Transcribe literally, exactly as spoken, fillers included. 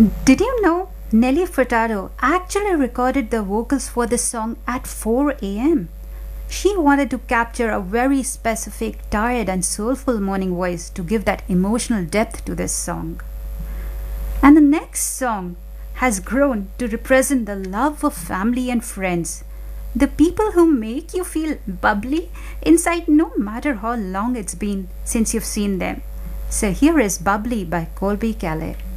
Did you know Nelly Furtado actually recorded the vocals for this song at four a m? She wanted to capture a very specific, tired, and soulful morning voice to give that emotional depth to this song. And the next song has grown to represent the love of family and friends, the people who make you feel bubbly inside no matter how long it's been since you've seen them. So here is Bubbly by Colby Calais.